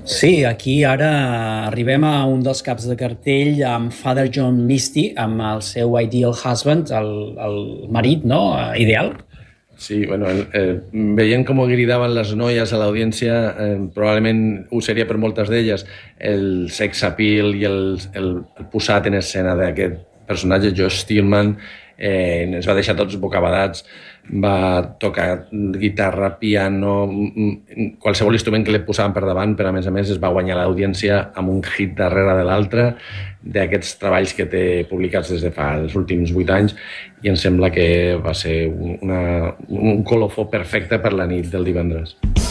Sí, aquí ara arribem a un dels caps de cartell amb Father John Misty, amb el seu Ideal Husband, el marit, no? Ideal. Sí, bueno, veient com gridaven les noies a l'audiència, probablement ho seria per moltes d'elles el sex appeal i el posat en escena d'aquest personatge, Josh Stillman, ens va deixar tots bocabadats. Va tocar guitarra, piano, qualsevol instrument que li posaven per davant, però a més es va guanyar l'audiència amb un hit darrere de l'altre d'aquests treballs que té publicats des de fa els últims 8 anys, i em sembla que va ser un colofó perfecte per la nit del divendres.